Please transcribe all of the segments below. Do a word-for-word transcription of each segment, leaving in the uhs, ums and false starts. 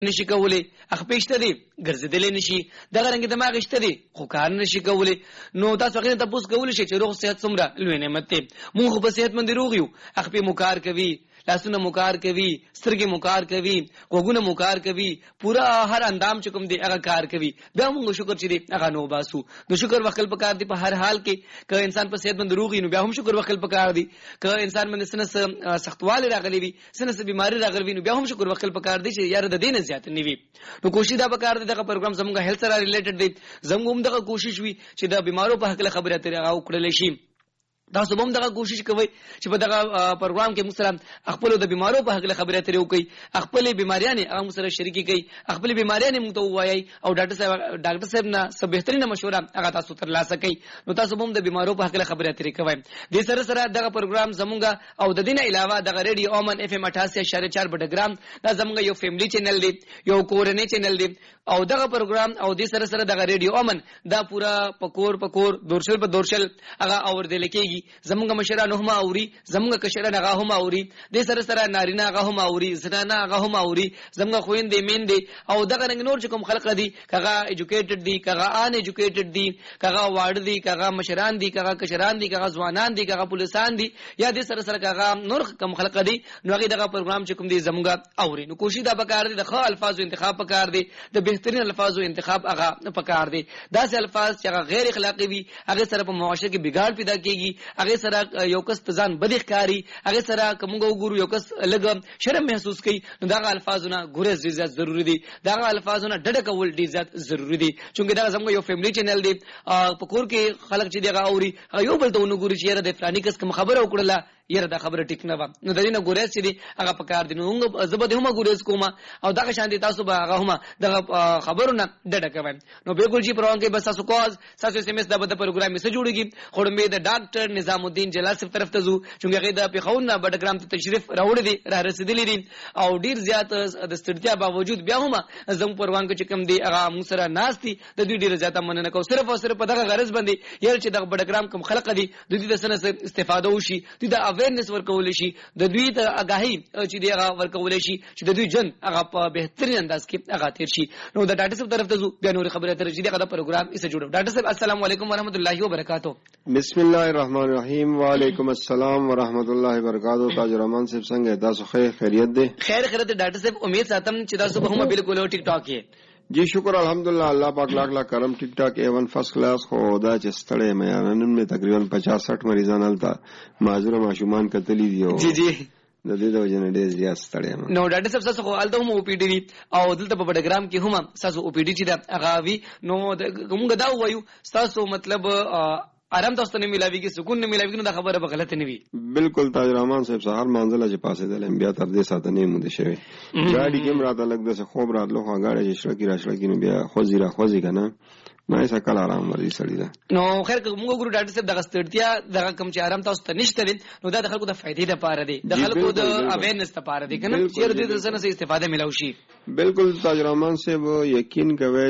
نشي کولای اخپېشته دي ګرځېدلې نشي دغه رنګ دماغ شته دي خو کار نشي کولای نو تاسو هغه ته پوس کولای شي چې روغ صحت څومره لوی نعمت دی موږ په صحت مند روغ یو اخپې مو کار کوي لاسونه مو کار کوي سترګې مو کار کوي غوږونه مو کار کوي پورا هر اندام چې کوم دی هغه کار کوي بیا موږ شکر چې دی هغه نو باسو نو شکر وکړ پکار دی په هر حال کې که انسان په صحت مند روغ نو بیا هم شکر وکړ پکار دی که انسان باندې سنس سختواله راغلی وي سنس بیماری راغلی وي نو بیا هم شکر وکړ پکار دی چې یار د دین زیات نه وي نو کوشش دا پکار دی دغه پروګرام زموږ هیلث سره ریلیټډ دی زموږ هم دغه کوشش وي چې د بیمارو په حق له خبره ترې هغه وکړل شي تاسو هم دغه کوشش کوئ چې په دغه پروګرام کې موږ سره خپل د بیمارو په حق له خبره ترې وکړي خپل بیماریاں هغه موږ سره شریکي کوي خپل بیماریاں موږ ته وایي او ډاکټر صاحب ډاکټر صاحب نه سب بهترینه مشوره هغه تاسو ترلاسه کوي نو تاسو هم د بیمارو په حق له خبره ترې کوئ د سره سره دغه پروګرام زموږ او د دینه علاوه دغه ریډیو اومن اف ام اٹھاسی اشاریه چار بډګرام دا زموږ یو فیملی چینل دی یو کورنۍ چینل دی او دغه پروګرام او د سره سره دغه ریډیو اومن دا پورا پکور پکور دورشل په دورشل هغه اوردل کېږي زموږ مشران هم اوري زموږ کشران هغه هم اوري د سره سره نارینه هغه هم اوري زنانه هغه هم اوري زموږ خويندې میندې او دغه رنګ نور چې کوم خلق دي کغه ایجوکیټډ دي کغه ان ایجوکیټډ دي کغه واړ دي کغه مشران دي کغه کشران دي کغه ځوانان دي کغه پولیسان دي یا د سره سره کغه نور کوم خلق دي نو هغه دغه پروګرام چې کوم دي زموږ اوري نو کوشش دا پکار دي د ښه الفاظو انتخاب پکار دي د بهترین الفاظو انتخاب هغه پکار دي داسې الفاظ چې هغه غیر اخلاقی وي هغه سره په معاشره کې بګاړ پیدا کیږي هغه سره یو کس ځان بد ښکاری هغه سره کومګو ګورو یو کس لګ شرم محسوس کوي نو دا الفاظونه ګورز ډیر زیات ضروری دي دا الفاظونه ډډه کول ډیر زیات ضروری دي چې دا زموږ یو فیملی چینل دی په کور کې خلک چې دغه اوري یو بل ته ونګوري چې د فلاني کس کوم خبره وکړه یره دا خبره ټیک نه و نو د دې نه ګورز چې دی هغه پکار دي نو موږ زبده هم ګورز کومه او دا شان دي تاسو به هغه هم دغه خبرونه ډډه کوي نو بالکل جی پروګرام کې بس تاسو کوز تاسو اس ام اس دا به پروګرام سره جوړیږي خو مې د ډاکټر نظام الدین جلال صاحب طرف ته زو چې هغه د پیښون بډګرام ته تشریف راوړی دي را رسیدلی دي او ډیر زیات د ستړیا باوجود بیا هم زمو پروان کې کم دي هغه موږ سره ناشتي د دوی ډیر زیاته مننه کوم صرف او صرف په دغه غرض باندې یل چې د بډګرام کوم خلق دي د دې د سنه استفاده وشي د اویرنس ورکول شي د دوی ته اگاهي چې دی هغه ورکول شي چې د دوی جن هغه په بهترین انداز کې هغه تیر شي نو د ډاکټر صاحب طرف ته زو بیا نور خبره تر چې دغه پروګرام یې جوړو ډاکټر صاحب السلام علیکم ورحمت الله وبرکاتہ بسم الله الرحمن الرحیم وعلیکم السلام ورحمت الله وبرکاتہ تاج الرحمن صاحب څنګه تاسو خیر خیریت ده خیر خیریت ډاکټر صاحب امید ساتم چې تاسو به هم بالکل ټیک ټاک یې جی شکر الحمدللہ اللہ پاک لاکھ لاکھ کرم ٹک ٹاک ایون فرسٹ کلاس خو دا چې ستړی مې نن مې تقریبا پچاس ساٹھ مریضان التا معذور معشومان کتلی دی جی جی د دې د وجنه ډېر زیات ستړی یم نو ډاکټر صاحب تاسو خو الته هم او پی ډی او دلته په بډګرام کې هم تاسو او پی ډی چې دا هغه وی نو موږ دا وایو تاسو مطلب آرام تاسو نه ملاوي کې سکون نه ملاوي کې دا خبره به غلط نه وي بالکل تاج الرحمن صاحب سهار منزل چې پاسه دل بیا تر دې ساته نه مونږ شوی ګاډي کې مراته لګ د خوب راتلو خو ګاډي چې شړکی راشړکی نو بیا خوځي را خوځي کنه ما یې سکل آرام وري سړی دا نو خیر موږ ګورو ډاکټر صاحب دغه ستړیا دغه کم چې آرام تاسو ته نشته دي نو دا د خلکو د فائدې لپاره دی د خلکو د اویرنس لپاره دی کنه چې دې د سره استفاده ملو شي بالکل تاج الرحمن صاحب یقین کوي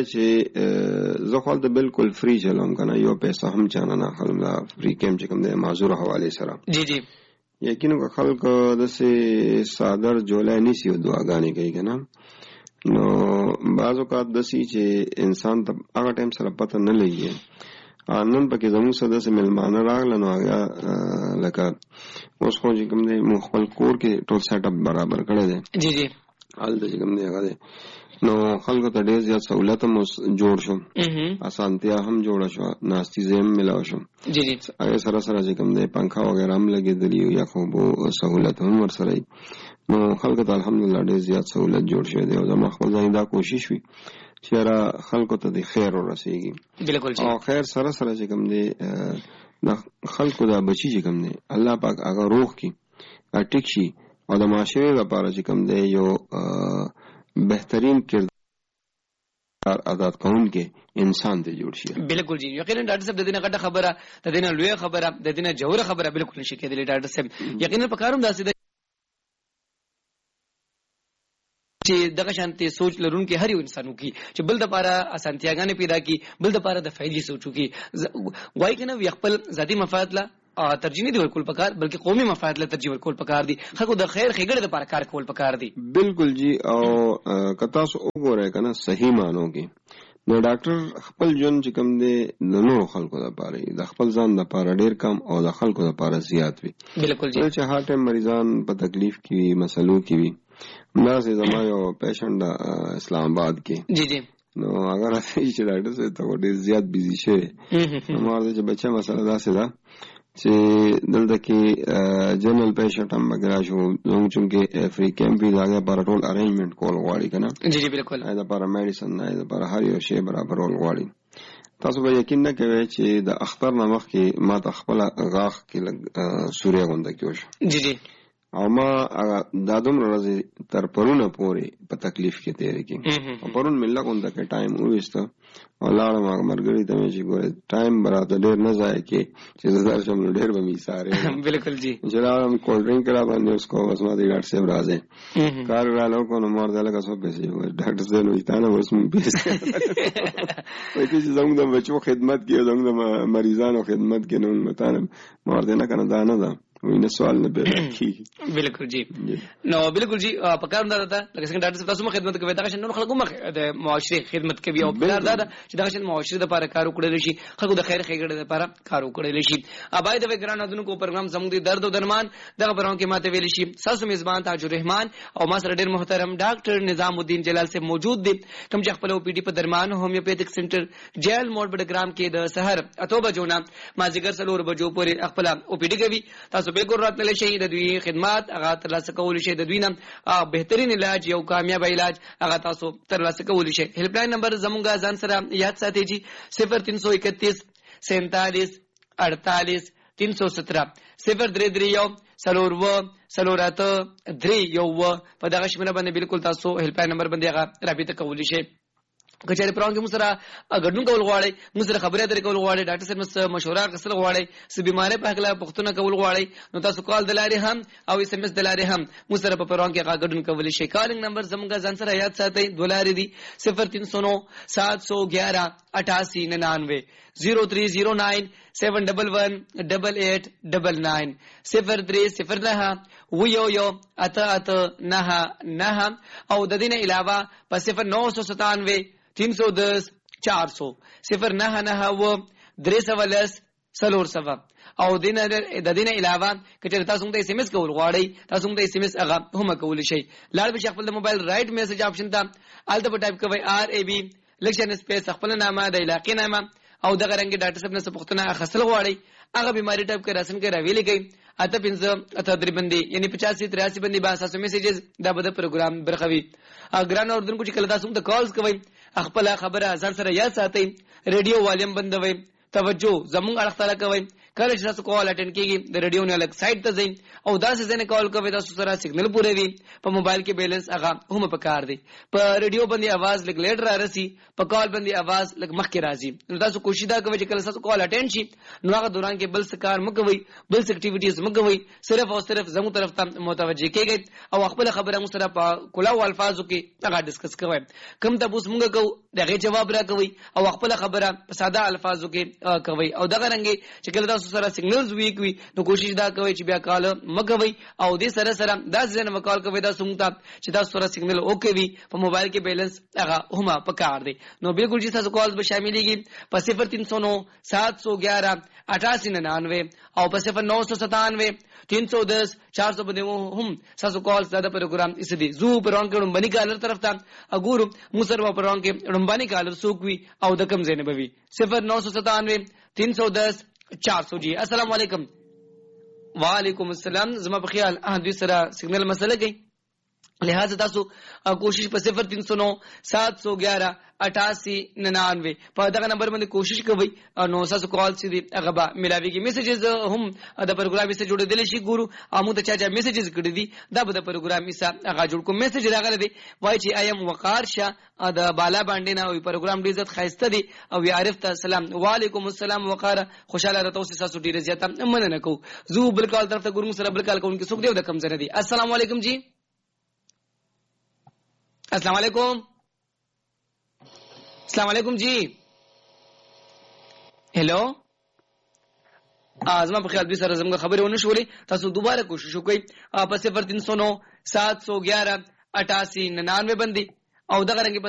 چې زه خپل د بالکل فری چلوم کنه یو پیسې هم چانه نه خلم دا فری کیم چې کوم د معذور حواله سره جی جی یقین کو خلک د سه صادر جولای نسی دعاګانې کوي کنه نو بعض اوقات دسی چې انسان ته هغه ټایم سره پته نه لګي نن پکې زموږ سره د ملمانه راغله نو هغه لکه اوس خو چې کوم دی مخبل کور کې ټول سیټ اپ برابر کړی دی جی جی حال د کوم دی هغه دی نو خلکو ته ډېر زیات سہولت هم جوړ شو اسانتیا هم جوړه شو ناستی زم ملاو شو جی جی هغه سره سره چې کوم دی پنکھا وغیرہ هم لګېدلی یا خو به سہولت هم ورسره نو خلکو ته الحمدلله ډېر زیات سہولت جوړ شوی دی او زما خپل ځای دا کوشش وي چې را خلکو ته د خیر ورسیږي بالکل او خیر سره سره چې کوم دی د خلکو دا بچی چې کوم دی الله پاک هغه روح کی ټیک شي او د معاشره لپاره چې کوم دی یو بهترین کردار ادا کوونکې انسان ته جوړ شي بالکل جی یقینا ډاکټر صاحب د دې نه غټه خبره د دې نه لوی خبره د دې نه جوړه خبره بالکل نشي کېدلی ډاکټر صاحب یقینا په کاروم داسې چې دغه شانتي سوچ لرونکي هر یو انسانو کی چې بل د لپاره اسانتیاګانې پیدا کی بل د لپاره د فائدې سوچو کی وای کنه خپل ذاتی مفاد لا ترجیح نه دی ورکول پکار بلکې قومي مفاد له ترجیح ورکول پکار دي خلکو د خیر خګړې لپاره کار کول پکار دي. بالکل جی. او کتا سو وګورئ کنه صحیح مانو کې نو ډاکټر خپل ژوند چې کوم دی د نورو خلکو لپاره د خپل ځان لپاره ډیر کم او د خلکو لپاره زیات وي. بالکل جی. چې هر ټیم مریضان په تکلیف کې وي مسلو کې وي. ناسې زما یو پیشنټ اسلام آباد کې جی جی نو اگر اسی چې ډاکټر سره ته ډیر زیات بيزي شوی نو مارده چې بچا مسله دا سه دا چې دلته کې جنرال پیشنټ هم وغیرہ شو نو چې فری کیمپ وی لاګه پر ټول ارینجمنٹ کول غواړي کنه. جی جی بالکل. دا پر میډیسن نه دا پر هر یو شی برابر ول غواړي. تاسو به یقین نه کوئ چې د اختر نامخ کې ما تخپل غاخ کې سوریا غونډه کې وشو. جی جی. او ما دا دومره ورځې تر پرونه پورې په تکلیف کې تېرې کړې. پرون مې لږ غونډه کې ټایم وویسته او لاړم هغه مرګري ته مې چې ګوره ټایم به راته ډېر نه ضایع کړې چې زه درشم نو ډېر به مې ایسارې. بالکل جي. چې لاړم کولډ ډرنک را باندې اوس کو بس ما دې ډاکټر صاحب راځي کار را لو کو نو مور دې لکه څو پیسې وای ډاکټر صاحب نو ایتانه اوس مې پیسې وای چې زموږ د بچو خدمت کې زموږ د مریضانو خدمت کې نو متانم مور دې نه کنه دا نه ده وینه سوال نه پیدا کیږي. بالکل جی. نو بالکل جی په کار نه ده لکه څنګه ډاکټر صاحب تاسو مو خدمت کوي دا چې نور خلکو مخ د معاشري خدمت کوي او کار دا چې دا چې معاشري د لپاره کار وکړل شي خلکو د خیر خیګړې لپاره کار وکړل شي. ابای د وګران ادونکو پروګرام زموږ د درد او درمان دغه پروګرام کې ماته ویل شي ساسو میزبان تاج الرحمن او ما سره ډېر محترم ډاکټر نظام الدین جلال سے موجود دي کوم چې خپل او پی ډی په درمان هومیوپیتھک سنټر جیل موډ بډګرام کې د سحر اتو بجو نه مازیګر سلور بجو پورې خپل او پی ډی کوي. تاسو به ګور راتللی شي د دوی خدمات هغه ترلاسه کولی شي د دوی نه بهترین علاج یو کامیاب علاج هغه تاسو ترلاسه کولی شي. هیلپ لاین نمبر زمونږه ځان سره یاد ساتئ جی صفر تین سو اکتیس سینتالیس اڑتالیس تین سو سترہ صفر درې درې یو سلور و سلور اته درې یو و په دغه شمېره باندې بالکل تاسو هیلپ لاین نمبر باندې هغه رابطه کولی شي. کچاري پرون کې موږ سره غډون کول غواړي موږ سره خبرې اترې کول غواړي ډاکټر صاحب سره مشوره غوښتل غواړي س بیماری په حق لا پښتنه کول غواړي نو تاسو کال دلاري هم او اس ام اس دلاري هم موږ سره په پرون کې غډون کول شي. کالینګ نمبر زموږه ځان سره یاد ساتئ دولاري دي صفر تین سو نو سات سو گیارہ اٹھاسی ننانوے زیرو تھری زیرو نائن سیون ڈبل ون ڈبل ایٹ ڈبل نائن صفر تھری صفر نہ و یو یو اته اته نه نه او د دې نه علاوه په صفر نو سو ستانوے تین سو دس چار سو صفر نه نه و درې سو لس سلور سوا او دین د دین علاوه کچې تاسو موږ ته اس ام اس کول غواړئ تاسو موږ ته اس ام اس هغه هم کول شي. لاړ به خپل د موبایل رائټ میسج آپشن ته الته په ټایپ کوئ آر ای بی لکشن سپیس خپل نامه د علاقې نامه او دغه رنګ ډاکټر صاحب نه پوښتنه خاصل غواړئ هغه بیماری ټایپ کړئ رسن کې راویلې کوي اته پنځه اته درې باندې یعنی پچاسی تریاسی باندې با اساس میسجز دا به د پروګرام برخوي. اګران اوردونکو چې کله تاسو ته کالز کوئ خپل خبره ځان سره یاد ساتئ ریډیو والیم بندوي توجه زموږ اړه تعالی کوي کله چې تاسو کال اټینډ کیږي د ریډیو نه الګ سایت ته ځئ او دا څه ځنه کال کوي تاسو سره سیګنل پوره وي په موبایل کې بیلنس هغه هم په کار دی په ریډیو باندې आवाज لګ لیټ را رسی په کال باندې आवाज لګ مخ کې راځي نو تاسو کوشش دا کوئ چې کله تاسو کال اټینډ شي نو هغه دوران کې بل څه کار مکوئ بل څه اکټیویټیز مکوئ صرف او صرف زموږ طرف ته متوجه کیږئ او خپل خبره مو سره په کلاو الفاظو کې هغه ډیسکس کوئ کوم ته اوس موږ کو دغه جواب را کوئ او خپل خبره په ساده الفاظو کې کوئ او دغه رنګ چې کله تاسو سره سیګنلز ویک وي نو کوشش دا کوئ چې بیا کال مکوئ او دې سره سره دا ځنه وکال کوي دا څنګه چې تاسو سره سیګنل اوکے وي په موبایل کې بیلنس هغه هم په کار دی نو بالکل چې تاسو کالز به شاملېږي په صفر تین سو نو سات سو گیارہ اٹھاسی ننانوے او په صفر نو سو ستانوے تین سو دس چار سو باندې هم تاسو کال زده پروګرام اس دي زو پرون کې باندې کالر طرف ته اګورو موسر و پرون کې باندې کالر سوکوي او د کم زینب وي صفر نو سو ستانوے تین سو دس چار سو. جی السلام علیکم. وعلیکم السلام. زما په خیال اه دوی سره سیګنل مسله کوي لہذا تاسو کوشش په صفر تین سو نو سات سو گیارہ اٹھاسی ننانوے په دغه نمبر باندې کوشش کوئ نو تاسو کال سي دي هغه به ملاويږي. میسجز هم د پروګرام سره جوړېدل شي ګورو امو ته چا چا میسجز کړی دي دا به د پروګرام سره هغه جوړ کوم میسج راغلی دی وای چې ایم وقار شاه د بالا باندې نه وي پروګرام ډیر عزت خاصته دي او عارف ته سلام وعلیکم السلام وقار خوشاله راته تاسو ډیر زیاته مننه کو زو بل کال طرف ته ګورم سره بل کال کوونکی څوک دی د کم زره دي. السلام علیکم. جی السلام علیکم. السلام علیکم. جی ہیلو ازما په خیال به سره زموږ خبرونه ونه شولې تاسو دوباره کوشش وکړئ په صفر تین سو نو سات سو گیارہ اٹھاسی ننانوے باندې او دغه رنګ